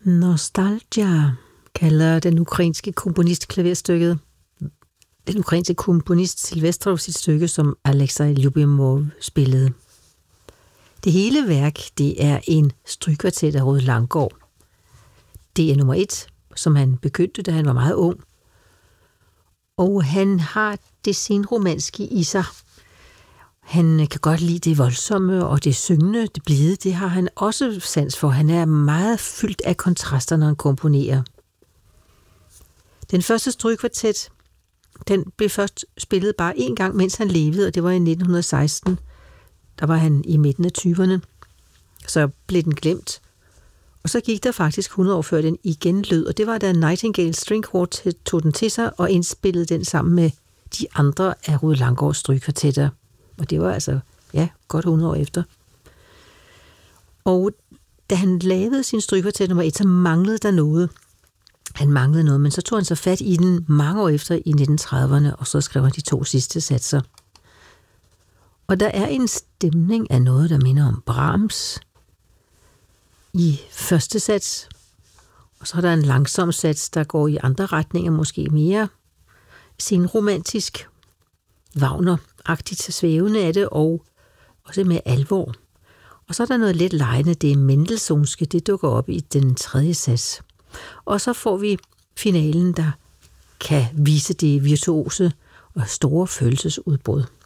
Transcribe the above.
Nostalgia kalder den ukrainske komponist klaverstykket. Den ukrainske komponist Silvestrov sit stykke, som Alexej Ljubimov spillede. Det hele værk, det er en strygkvartet af Rued Langgaard. Det er nummer 1, som han begyndte, da han var meget ung. Og han har det senromanske i sig. Han kan godt lide det voldsomme og det syngende, det blide. Det har han også sans for. Han er meget fyldt af kontraster, når han komponerer. Den første strygkvartet, den blev først spillet bare én gang, mens han levede, og det var i 1916. Der var han i midten af 20'erne. Så blev den glemt. Og så gik der faktisk 100 år før den igen lød, og det var da Nightingale String Quartet tog den til sig og indspillede den sammen med de andre af Rued Langgaards strygkvartetter. Og det var altså, godt 100 år efter. Og da han lavede sin strygkvartet nummer 1, så manglede der noget. Han manglede noget, men så tog han så fat i den mange år efter i 1930'erne, og så skrev han de 2 sidste satser. Og der er en stemning af noget, der minder om Brahms i første sats, og så er der en langsom sats, der går i andre retninger, måske mere senromantisk, Wagner-agtigt svævende af det, og også med alvor. Og så er der noget lidt legende, det er Mendelssohnske, det dukker op i den 3. sats. Og så får vi finalen, der kan vise det virtuose og store følelsesudbrud.